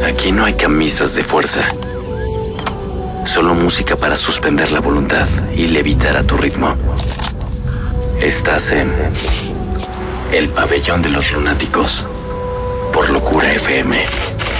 Aquí no hay camisas de fuerza. Solo música para suspender la voluntad y levitar a tu ritmo. Estás en el pabellón de los lunáticos por Locura FM.